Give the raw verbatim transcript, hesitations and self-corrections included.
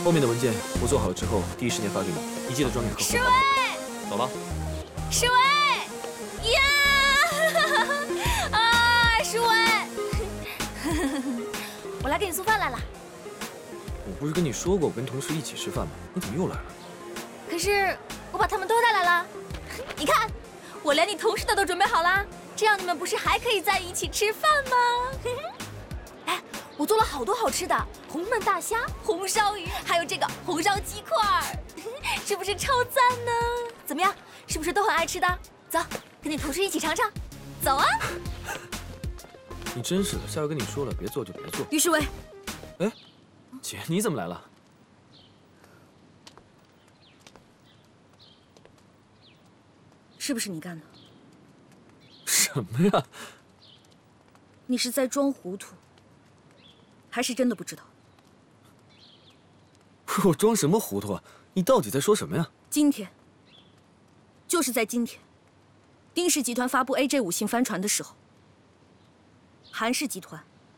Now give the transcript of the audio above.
后面的文件我做好了之后，第一时间发给你，你记得装点客户。 诗薇， 走了。 诗薇，呀！啊，诗薇，我来给你送饭来了。 我不是跟你说过我跟同事一起吃饭吗？你怎么又来了？ 可是我把他们都带来了，你看，我连你同事的都准备好了，这样你们不是还可以在一起吃饭吗？哎，我做了好多好吃的，红焖大虾、红烧鱼，还有这个红烧鸡块，是不是超赞呢？怎么样，是不是都很爱吃的？走，跟你同事一起尝尝，走啊！ 你真是的，下回跟你说了，别做就别做。 于世伟， 哎，姐，你怎么来了？ 是不是你干的？ 什么呀？ 你是在装糊涂，还是真的不知道？ 我装什么糊涂啊？你到底在说什么呀？ 今天，就是在今天，丁氏集团发布 A J 五型帆船的时候，韩氏集团